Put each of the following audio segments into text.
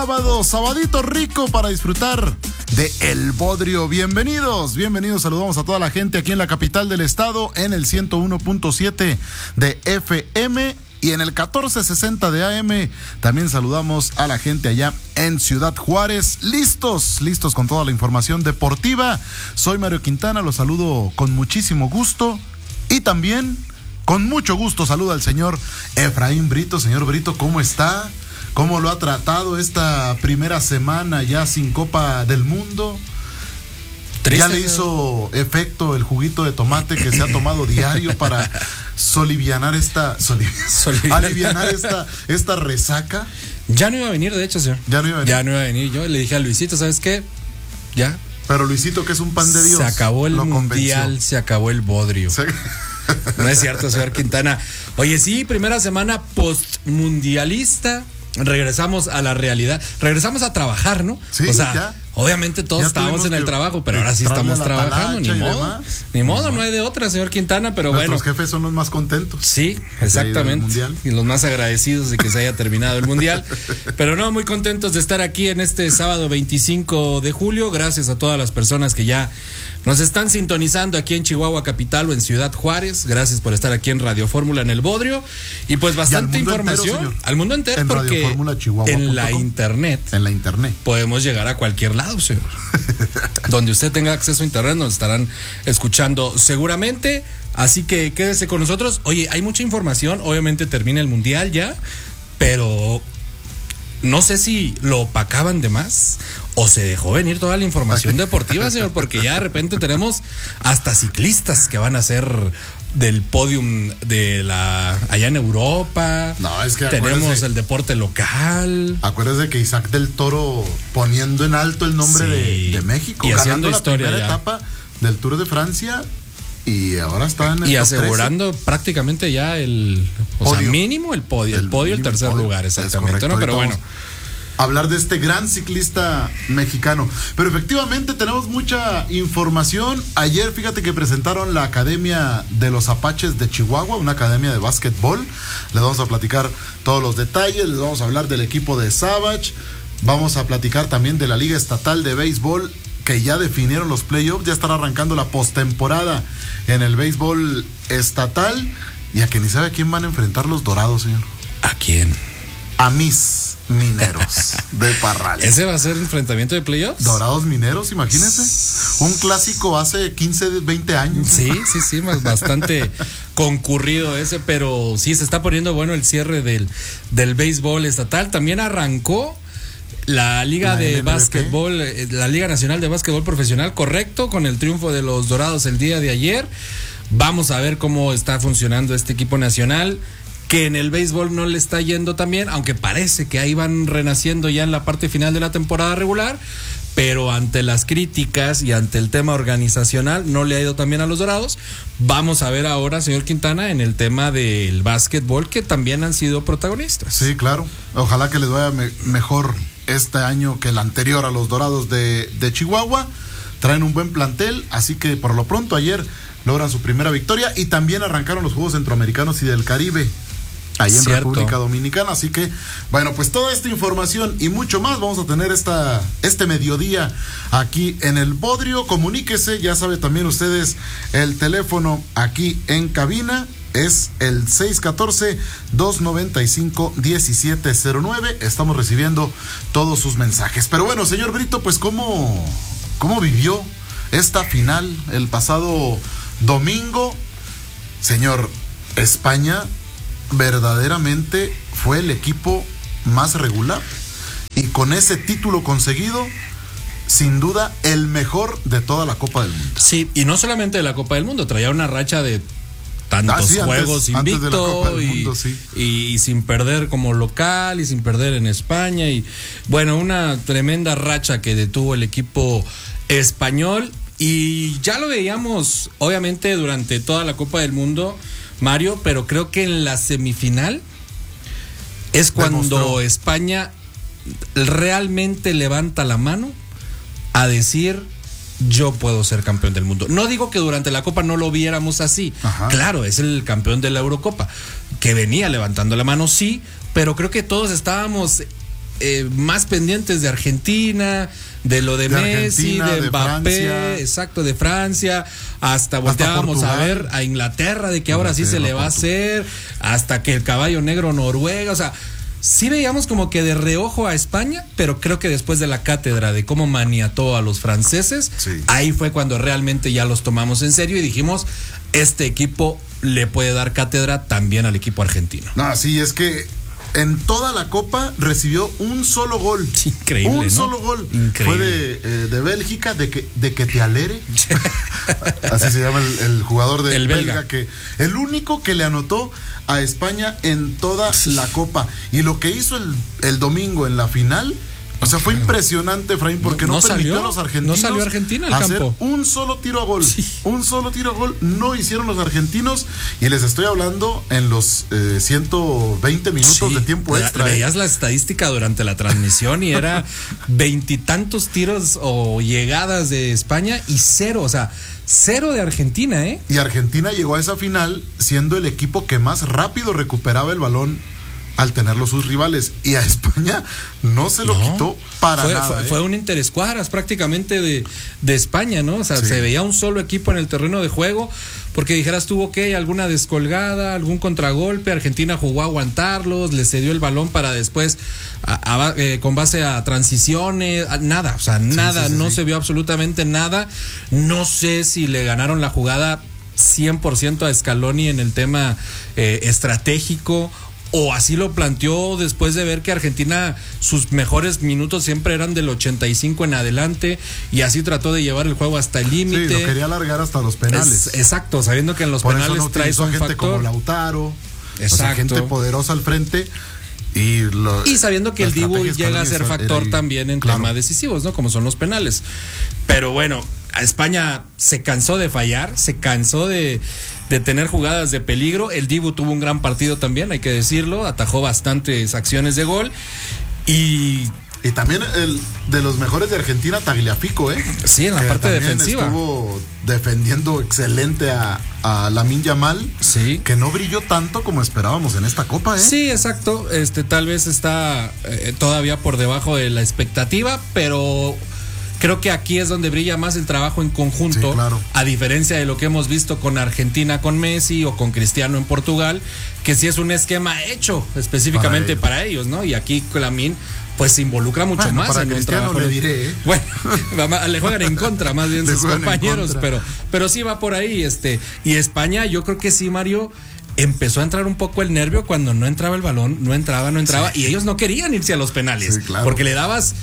Sabadito rico para disfrutar de El Bodrio. Bienvenidos, saludamos a toda la gente aquí en la capital del estado, en el 101.7 de FM y en el 1460 de AM. También saludamos a la gente allá en Ciudad Juárez, listos con toda la información deportiva. Soy Mario Quintana, los saludo con muchísimo gusto y también con mucho gusto saluda al señor Efraín Brito. Señor Brito, ¿cómo está? ¿Cómo lo ha tratado esta primera semana ya sin Copa del Mundo? Triste. ¿Ya le hizo efecto el juguito de tomate que se ha tomado diario para alivianar esta resaca? Ya no iba a venir, de hecho, señor. Ya no iba a venir. Yo le dije a Luisito, ¿sabes qué? Ya. Pero Luisito, que es un pan de Dios, se acabó el mundial, se acabó el bodrio. No es cierto, señor Quintana. Oye, sí, primera semana postmundialista. Regresamos a la realidad, regresamos a trabajar, ¿no? Sí, o sea, ya. Obviamente todos estábamos en el trabajo, pero ahora sí estamos trabajando, ni modo, no hay de otra, señor Quintana, pero nuestros bueno. Nuestros jefes son los más contentos. Sí, exactamente. Y los más agradecidos de que se haya terminado el mundial. Pero no, muy contentos de estar aquí en este sábado 25 de julio. Gracias a todas las personas que ya nos están sintonizando aquí en Chihuahua Capital o en Ciudad Juárez. Gracias por estar aquí en Radio Fórmula en El Bodrio. Y pues bastante información entero, al mundo entero, en porque en la internet podemos llegar a cualquier lado, señor. Donde usted tenga acceso a internet nos estarán escuchando seguramente. Así que quédese con nosotros. Oye, hay mucha información. Obviamente termina el mundial ya, pero no sé si lo opacaban de más o se dejó venir toda la información deportiva, señor, porque ya de repente tenemos hasta ciclistas que van a ser del podium de allá en Europa. No, es que tenemos el deporte local. Acuérdese que Isaac del Toro poniendo en alto el nombre de México, y haciendo la historia primera etapa del Tour de Francia. Y ahora está en el y asegurando 13. Prácticamente ya mínimo el podio, el tercer lugar, exactamente, ¿no? Pero bueno, hablar de este gran ciclista mexicano. Pero efectivamente tenemos mucha información. Ayer, fíjate que presentaron la Academia de los Apaches de Chihuahua, una academia de básquetbol. Les vamos a platicar todos los detalles, les vamos a hablar del equipo de Savage, vamos a platicar también de la Liga Estatal de Béisbol, que ya definieron los playoffs, ya estará arrancando la postemporada en el béisbol estatal. Y a que ni sabe a quién van a enfrentar los Dorados, señor. ¿A quién? A mis Mineros de Parral. ¿Ese va a ser enfrentamiento de playoffs? Dorados Mineros, imagínense. Un clásico hace 15, 20 años. Sí, bastante concurrido ese, pero sí se está poniendo bueno el cierre del béisbol estatal. También arrancó la Liga de Básquetbol, la Liga Nacional de Básquetbol Profesional, correcto, con el triunfo de los Dorados el día de ayer. Vamos a ver cómo está funcionando este equipo nacional, que en el béisbol no le está yendo tan bien, aunque parece que ahí van renaciendo ya en la parte final de la temporada regular, pero ante las críticas y ante el tema organizacional no le ha ido tan bien a los Dorados. Vamos a ver ahora, señor Quintana, en el tema del básquetbol, que también han sido protagonistas. Sí, claro. Ojalá que les vaya mejor este año que el anterior a los Dorados de Chihuahua. Traen un buen plantel, así que por lo pronto ayer logran su primera victoria y también arrancaron los Juegos Centroamericanos y del Caribe ahí en República Dominicana. Así que, bueno, pues toda esta información y mucho más vamos a tener este mediodía aquí en El Bodrio. Comuníquese, ya sabe también ustedes, el teléfono aquí en cabina es el 614-295-1709. Estamos recibiendo todos sus mensajes. Pero bueno, señor Brito, pues ¿cómo vivió esta final el pasado domingo? Señor, España verdaderamente fue el equipo más regular y con ese título conseguido, sin duda el mejor de toda la Copa del Mundo. Sí, y no solamente de la Copa del Mundo, traía una racha de tantos juegos invicto y sin perder como local y sin perder en España, y bueno, una tremenda racha que detuvo el equipo español. Y ya lo veíamos obviamente durante toda la Copa del Mundo, Mario, pero creo que en la semifinal es cuando España realmente levanta la mano a decir: yo puedo ser campeón del mundo. No digo que durante la Copa no lo viéramos así. Ajá. Claro, es el campeón de la Eurocopa, que venía levantando la mano, sí, pero creo que todos estábamos más pendientes de Argentina, de lo de Messi, de Mbappé, Francia. Exacto, de Francia, hasta volteábamos a ver a Inglaterra, de que ahora sí se le va a hacer, hasta que el caballo negro Noruega, o sea, sí veíamos como que de reojo a España, pero creo que después de la cátedra de cómo maniató a los franceses, ahí fue cuando realmente ya los tomamos en serio y dijimos, este equipo le puede dar cátedra también al equipo argentino. No, sí, es que en toda la Copa recibió un solo gol. Increíble, un ¿no? solo gol. Increíble. Fue de Bélgica, de que te alere. Así se llama el jugador de Belga, que el único que le anotó a España en toda la Copa. Y lo que hizo el domingo en la final, o sea, fue impresionante, Efraín, porque no permitió a los argentinos. No salió Argentina al hacer campo. Un solo tiro a gol. Un solo tiro a gol no hicieron los argentinos. Y les estoy hablando en los 120 minutos de tiempo extra. Veías la estadística durante la transmisión y era 20 y tantos tiros o llegadas de España y cero, o sea, cero de Argentina, ¿eh? Y Argentina llegó a esa final siendo el equipo que más rápido recuperaba el balón al tenerlo sus rivales, y a España no se lo quitó para nada. Fue un interescuadras prácticamente de España, ¿no? O sea, se veía un solo equipo en el terreno de juego, porque dijeras tú, ok, alguna descolgada, algún contragolpe, Argentina jugó a aguantarlos, le cedió el balón para después, con base a transiciones, nada, o sea, nada, no se vio absolutamente nada. No sé si le ganaron la jugada 100% a Scaloni en el tema estratégico, o así lo planteó después de ver que Argentina, sus mejores minutos siempre eran del 85 en adelante, y así trató de llevar el juego hasta el límite. Sí, lo quería alargar hasta los penales. Exacto, sabiendo que en los penales no traes un gente factor como Lautaro, exacto, o sea, gente poderosa al frente. Y sabiendo que el Dibu llega a ser factor también en temas decisivos, ¿no? Como son los penales. Pero bueno, a España se cansó de fallar, se cansó de tener jugadas de peligro. El Dibu tuvo un gran partido también, hay que decirlo, atajó bastantes acciones de gol. Y también el de los mejores de Argentina, Tagliafico, sí, en la parte defensiva. Estuvo defendiendo excelente a Lamine Yamal, que no brilló tanto como esperábamos en esta Copa, Sí, exacto. Tal vez está todavía por debajo de la expectativa, pero creo que aquí es donde brilla más el trabajo en conjunto, a diferencia de lo que hemos visto con Argentina, con Messi, o con Cristiano en Portugal, que sí es un esquema hecho específicamente para ellos, ¿no? Y aquí Lamine pues se involucra mucho más para en Cristiano, un trabajo. Le diré, Bueno, le juegan en contra más bien sus compañeros, pero sí va por ahí, y España, yo creo que sí, Mario, empezó a entrar un poco el nervio cuando no entraba el balón, no entraba, y ellos no querían irse a los penales, porque le dabas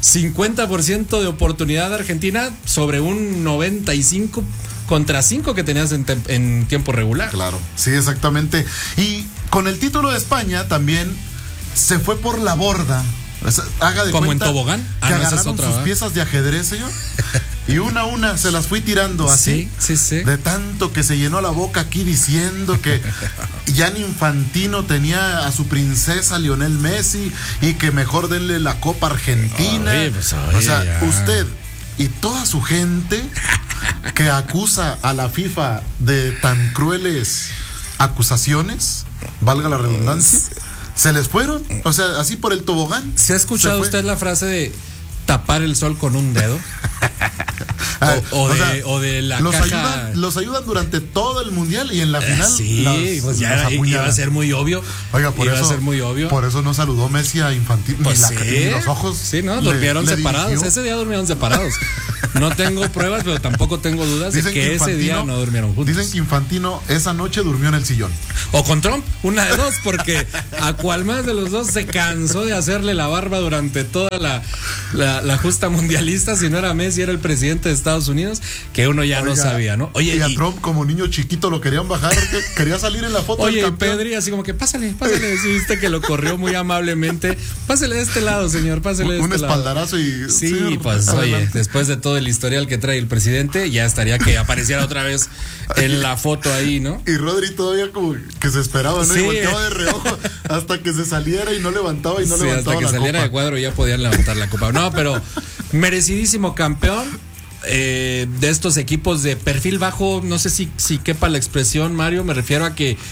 50% de oportunidad a Argentina sobre un 95 contra 5 que tenías en tiempo regular. Claro, sí, exactamente. Y con el título de España también se fue por la borda. Haga de como cuenta en tobogán, que agarraron sus piezas de ajedrez, señor, y una a una se las fui tirando así. Sí. De tanto que se llenó la boca aquí diciendo que Gianni Infantino tenía a su princesa Lionel Messi y que mejor denle la Copa Argentina. O sea, usted y toda su gente que acusa a la FIFA de tan crueles acusaciones, valga la redundancia, se les fueron, o sea, así por el tobogán. ¿Se ha escuchado usted la frase de tapar el sol con un dedo? o de la caja. Los ayudan durante todo el mundial, y en la final. Pues ya iba a ser muy obvio. Oiga, por eso no saludó Messi a Infantino. Pues ni los ojos. Sí, ¿no? Durmieron separados. Dirigió. Ese día durmieron separados. No tengo pruebas, pero tampoco tengo dudas de que ese día no durmieron juntos. Dicen que Infantino esa noche durmió en el sillón. O con Trump, una de dos, porque a cual más de los dos se cansó de hacerle la barba durante toda la justa mundialista. Si no era Messi, era el presidente de Estados Unidos, que uno ya no sabía, ¿no? Oye, y a Trump, como niño chiquito, lo querían bajar, quería salir en la foto. Oye, del Pedri, así como que pásale, si viste que lo corrió muy amablemente. Pásale de este lado, señor, pásale de este lado. Un espaldarazo y. Sí, pues oye, después de todo el historial que trae el presidente, ya estaría que apareciera otra vez en la foto ahí, ¿no? Y Rodri todavía como que se esperaba, ¿no? Y volteaba de reojo hasta que se saliera y no levantaba y no levantaba la copa. Hasta que saliera de cuadro ya podían levantar la copa. No, pero merecidísimo campeón. De estos equipos de perfil bajo, no sé si quepa la expresión, Mario, me refiero a que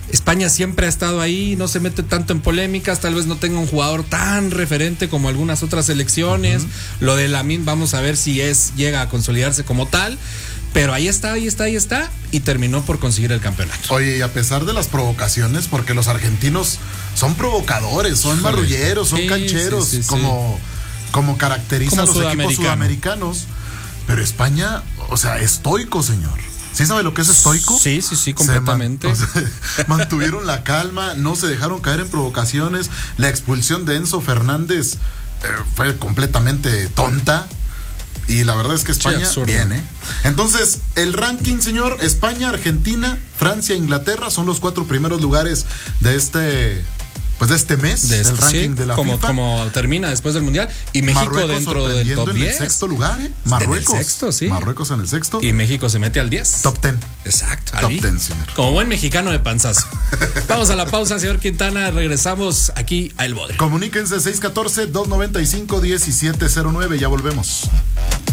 España siempre ha estado ahí, no se mete tanto en polémicas, tal vez no tenga un jugador tan referente como algunas otras selecciones. Lo de Lamine, vamos a ver si llega a consolidarse como tal. Pero ahí está, y terminó por conseguir el campeonato. Oye, y a pesar de las provocaciones, porque los argentinos son provocadores, son marrulleros, son cancheros, como caracteriza a los equipos sudamericanos. Pero España, o sea, estoico, señor. ¿Sí sabe lo que es estoico? Sí, completamente. Mantuvieron la calma, no se dejaron caer en provocaciones. La expulsión de Enzo Fernández fue completamente tonta. Y la verdad es que España viene. Entonces, el ranking, señor, España, Argentina, Francia, Inglaterra son los 4 primeros lugares de este mes, del ranking de la FIFA. Como termina después del Mundial. Y México Marruecos dentro del top 10. En el sexto lugar, Marruecos. En el sexto, sí. Marruecos en el sexto. Y México se mete al 10. Top 10. Exacto. Top 10, señor. Como buen mexicano de panzazo. Vamos a la pausa, señor Quintana. Regresamos aquí a El Bodrio. Comuníquense 614-295-1709. Ya volvemos.